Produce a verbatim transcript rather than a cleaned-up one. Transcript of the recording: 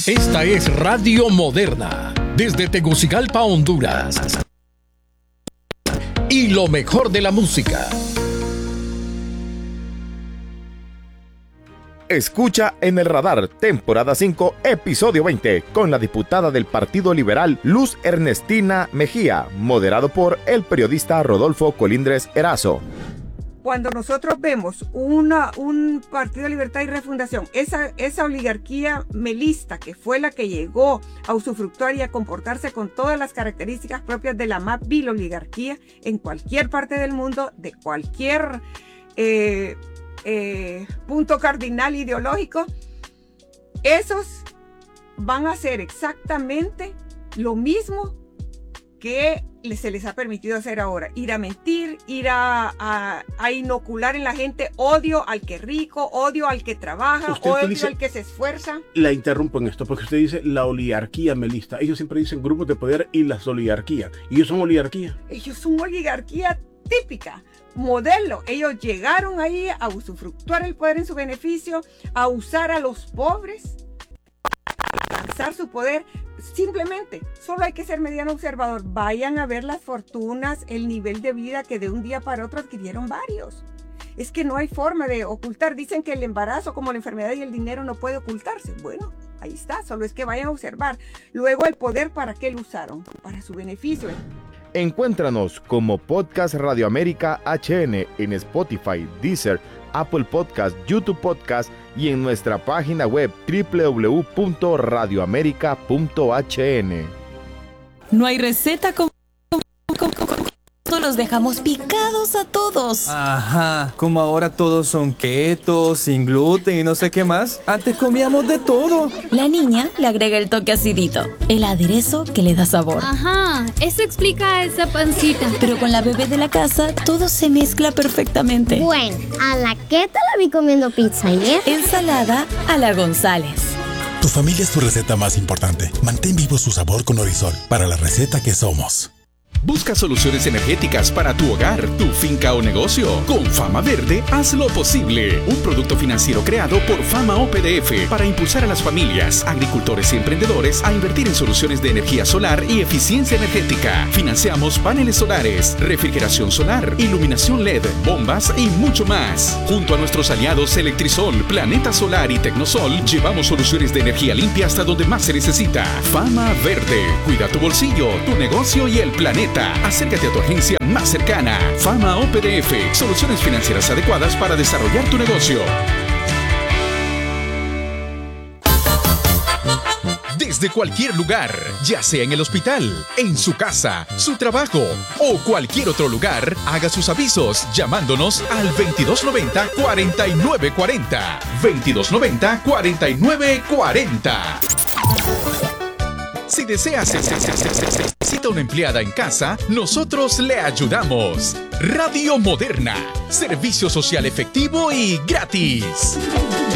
Esta es Radio Moderna, desde Tegucigalpa, Honduras. Y lo mejor de la música. Escucha En el Radar, temporada cinco, episodio veinte, con la diputada del Partido Liberal, Luz Ernestina Mejía, moderado por el periodista Rodolfo Colindres Erazo. Cuando nosotros vemos una, un Partido de Libertad y Refundación, esa, esa oligarquía melista que fue la que llegó a usufructuar y a comportarse con todas las características propias de la más vil oligarquía en cualquier parte del mundo, de cualquier eh, eh, punto cardinal ideológico, esos van a hacer exactamente lo mismo que se les ha permitido hacer ahora, ir a mentir, ir a, a, a inocular en la gente odio al que es rico, odio al que trabaja, usted odio utiliza, al que se esfuerza. La interrumpo en esto, porque usted dice la oligarquía melista. Ellos siempre dicen grupos de poder y las oligarquías. ¿Y ellos son oligarquía? Ellos son oligarquía típica, modelo. Ellos llegaron ahí a usufructuar el poder en su beneficio, a usar a los pobres, a alcanzar su poder. Simplemente, solo hay que ser mediano observador. Vayan a ver las fortunas, el nivel de vida que de un día para otro adquirieron varios. Es que no hay forma de ocultar. Dicen que el embarazo, como la enfermedad y el dinero, no puede ocultarse. Bueno, ahí está. Solo es que vayan a observar. Luego, el poder, ¿para qué lo usaron? Para su beneficio. Encuéntranos como Podcast Radio América H N en Spotify, Deezer, Apple Podcast, YouTube Podcast y en nuestra página web doble u doble u doble u punto radio américa punto h n. No hay receta como... Los dejamos picados a todos. Ajá, como ahora todos son keto, sin gluten y no sé qué más. Antes comíamos de todo. La niña le agrega el toque acidito, el aderezo que le da sabor. Ajá, eso explica esa pancita. Pero con la bebé de la casa, todo se mezcla perfectamente. Bueno, a la keto la vi comiendo pizza ayer. Ensalada a la González. Tu familia es tu receta más importante. Mantén vivo su sabor con Orisol, para la receta que somos. Busca soluciones energéticas para tu hogar, tu finca o negocio. Con Fama Verde, haz lo posible. Un producto financiero creado por Fama O P D F para impulsar a las familias, agricultores y emprendedores a invertir en soluciones de energía solar y eficiencia energética. Financiamos paneles solares, refrigeración solar, iluminación L E D, bombas y mucho más. Junto a nuestros aliados Electrisol, Planeta Solar y Tecnosol, llevamos soluciones de energía limpia hasta donde más se necesita. Fama Verde. Cuida tu bolsillo, tu negocio y el planeta. Acércate a tu agencia más cercana. Fama O P D F. Soluciones financieras adecuadas para desarrollar tu negocio. Desde cualquier lugar, ya sea en el hospital, en su casa, su trabajo o cualquier otro lugar, haga sus avisos llamándonos al veintidós noventa, cuarenta y nueve cuarenta. veintidós noventa, cuarenta y nueve cuarenta. Si deseas necesita una empleada en casa, nosotros le ayudamos. Radio Moderna, servicio social efectivo y gratis.